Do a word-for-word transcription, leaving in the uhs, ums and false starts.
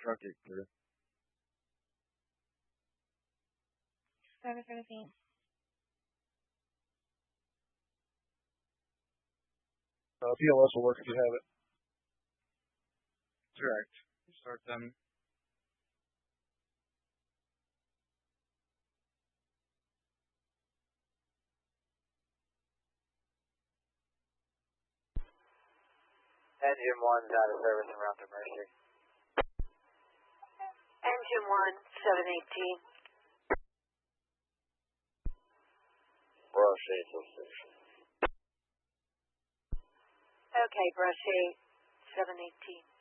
truck get clear. Service everything. Uh, P L S will work if you have it. Correct. Start them. Engine one's out of service en route to Mercy. Engine one, seven eighteen. Brush eight oh six. Okay, brush eight, seven eighteen.